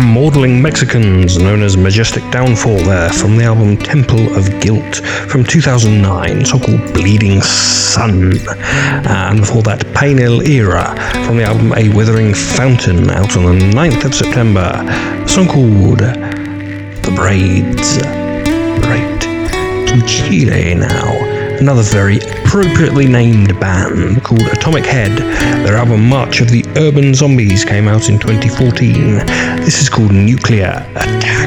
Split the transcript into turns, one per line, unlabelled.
from Maudling Mexicans, known as Majestic Downfall there, from the album Temple of Guilt from 2009, song called Bleeding Sun. And before that, Painil Era from the album A Withering Fountain, out on the 9th of September, a song called The Braids. Right, to Chile now. Another very appropriately named band called Atomic Head. Their album March of the Urban Zombies came out in 2014. This is called Nuclear Attack.